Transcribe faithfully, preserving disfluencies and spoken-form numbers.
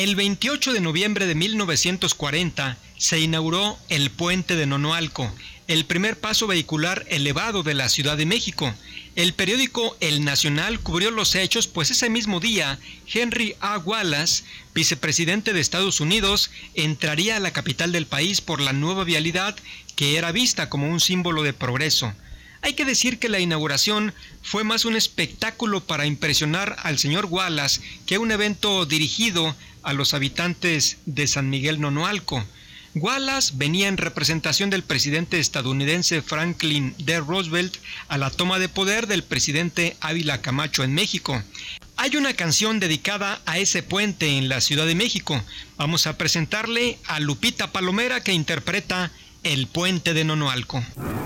El veintiocho de noviembre de mil novecientos cuarenta se inauguró el Puente de Nonoalco, el primer paso vehicular elevado de la Ciudad de México. El periódico El Nacional cubrió los hechos, pues ese mismo día Henry A. Wallace, vicepresidente de Estados Unidos, entraría a la capital del país por la nueva vialidad que era vista como un símbolo de progreso. Hay que decir que la inauguración fue más un espectáculo para impresionar al señor Wallace que un evento dirigido a los habitantes de San Miguel Nonoalco. Wallace venía en representación del presidente estadounidense Franklin D. Roosevelt a la toma de poder del presidente Ávila Camacho en México. Hay una canción dedicada a ese puente en la Ciudad de México. Vamos a presentarle a Lupita Palomera, que interpreta El Puente de Nonoalco.